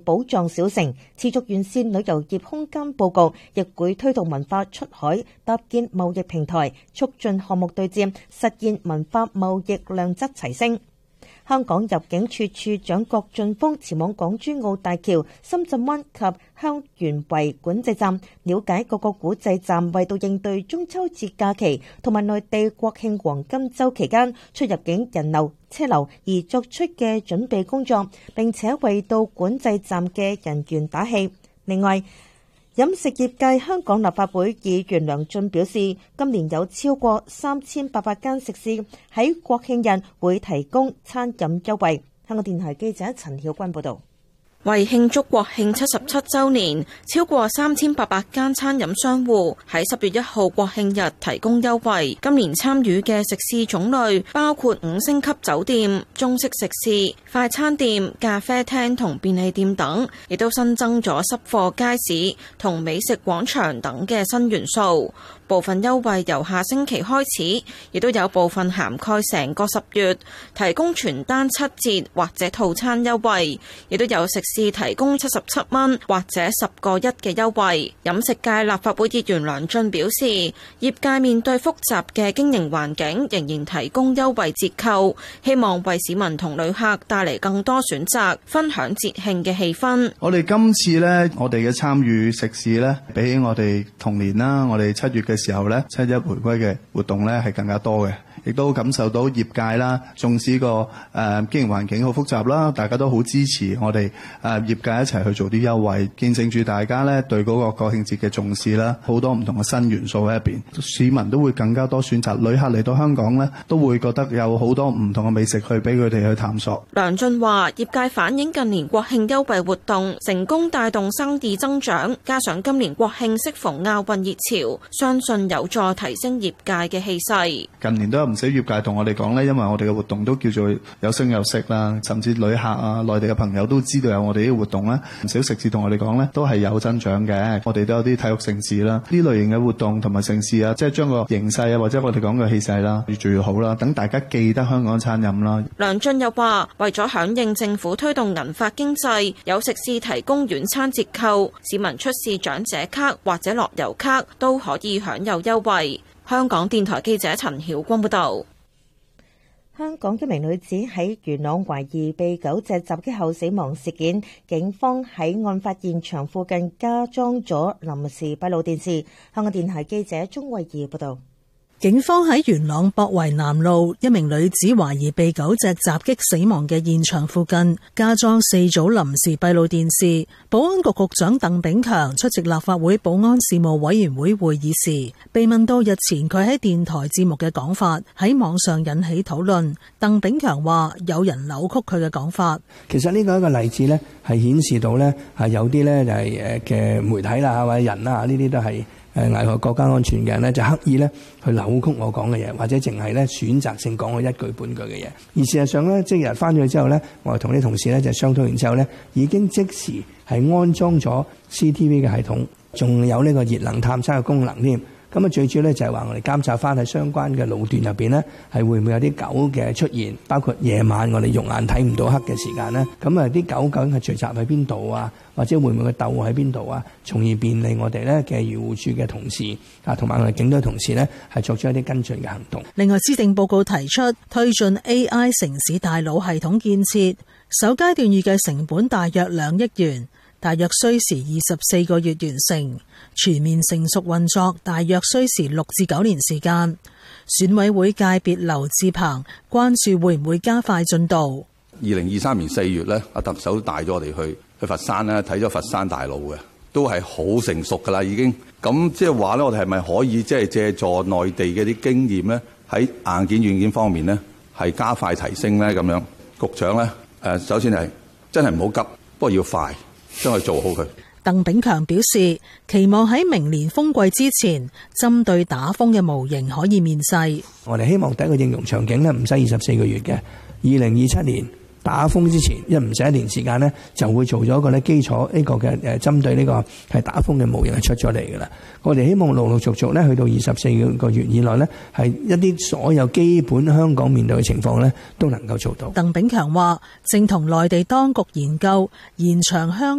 寶藏小城，持續完善旅遊業空間佈局，亦會推動文化出海，搭建貿易平台，促進項目對接，實現文化貿易量質齊升。香港入境處處長郭俊峰前往港珠澳大橋、深圳灣及香園圍管制站，了解各個管制站為到應對中秋節假期同埋內地國慶黃金週期間出入境人流、車流而作出嘅準備工作，並且為到管制站嘅人員打氣。另外，飲食業界香港立法會議員梁進表示，今年有超過3800間食肆喺國慶日會提供餐飲優惠。香港電台記者陳曉君報導。 為慶祝國慶77週年，超過3800間餐飲商戶喺10月1號國慶日提供優惠。今年參與嘅食肆種類包括5星級酒店、中式食肆、快餐店、咖啡廳同便利店等，亦都新增咗濕貨街市同美食廣場等嘅新元素。部分優惠由下星期開始，亦都有部分涵蓋成個10月，提供全單7折或者套餐優惠，亦都有食肆提供77蚊或者10個1嘅優惠。飲食界立法會議員梁進表示，業界面對複雜嘅經營環境，仍然提供優惠折扣，希望為市民同旅客帶嚟更多選擇，分享節慶嘅氣氛。 我哋今次呢，我哋嘅參與食肆呢，比起我哋同年啦，我哋7月嘅時候咧，7·1回歸嘅活動咧係更加多嘅，亦都感受到業界啦，縱使個經營環境好複雜啦，大家都好支持我哋業界一齊去做啲優惠，見證住大家咧對嗰個國慶節嘅重視啦，好多唔同嘅新元素喺入邊，市民都會更加多選擇。旅客嚟到香港咧，都會覺得有好多唔同嘅美食去俾佢哋去探索。 梁進話：業界反映近年國慶優惠活動成功帶動生意增長，加上今年國慶適逢亞運熱潮，相信有助提升業界嘅氣勢。 近年都有唔少業界同我哋講咧，因為我哋嘅活動都叫做有聲有色啦，甚至旅客啊、內地嘅朋友都知道有我哋呢個活動咧，唔少食肆同我哋講咧都係有增長嘅。我哋都有啲體育盛事啦，呢類型嘅活動同埋盛事啊，即係將個形勢啊，或者我哋講嘅氣勢啦，越做越好啦，等大家記得香港餐飲啦。 梁進又話：為咗響應政府推動銀髮經濟，有食肆提供遠餐折扣，市民出示長者卡或者樂悠卡都可以享有優惠。香港電台記者陳曉君報道。 香港一名女子喺元朗懷疑被狗隻襲擊後死亡事件，警方喺案發現場附近加裝咗臨時閉路電視。香港電台記者鍾慧儀報道。 警方喺元朗博圍南路一名女子懷疑被狗隻襲擊死亡嘅現場附近加裝4組臨時閉路電視。保安局局長鄧炳強出席立法會保安事務委員會會議時，被問到日前佢喺電台節目嘅講法喺網上引起討論。鄧炳強話有人扭曲佢嘅講法。 其實呢個一個例子呢，係顯示到呢係有啲呢就係嘅媒體啦或者人啦，呢啲都係危害國家安全嘅人呢，就刻意呢去扭曲我講嘅嘢，或者淨係呢選擇性講我一句半句嘅嘢。而事實上呢，即日翻咗去之後呢，我同啲同事呢就商討完之後呢，已經即時係安裝咗 CCTV 嘅系統，仲有呢個熱能探測嘅功能添。咁啊，最主要咧就係話我哋監察翻喺相關嘅路段入邊呢，係會唔會有啲狗嘅出現，包括夜晚我哋肉眼睇唔到黑嘅時間呢。咁啊，啲狗究竟係聚集喺邊度啊？或者會唔會佢鬥喺邊度啊？從而便利我哋呢嘅漁護署嘅同事啊，同埋我哋警隊同事呢，係作出一啲跟進嘅行動。 另外，施政報告提出推進 AI 城市大腦系統建設，首階段預計成本大約2億元。大約需時24個月完成，全面成熟運作大約需時6至9年時間。選委會界別劉志鵬關注會唔會加快進度。 2023年4月呢，阿特首帶咗我哋去佛山咧，睇咗佛山大路嘅，都係好成熟噶啦已經。咁即係話咧，我哋係咪可以即係借助內地嘅啲經驗咧，喺硬件軟件方面咧係加快提升咧咁樣？局長咧首先係真係唔好急，不過要快。將佢做好佢。 鄧炳強表示，期望喺明年風季之前，針對打風嘅模型可以面世。 我哋希望第一個應用場景呢，唔使24個月嘅，2027年打風之前，唔使1年時間呢，就會做咗一個呢基礎呢個嘅針對呢個係打風嘅模型係出咗嚟㗎啦。我哋希望陸陸續續呢，去到24個月以內呢，係一啲所有基本香港面對嘅情況呢，都能夠做到。 鄧炳強話，正同內地當局研究延長香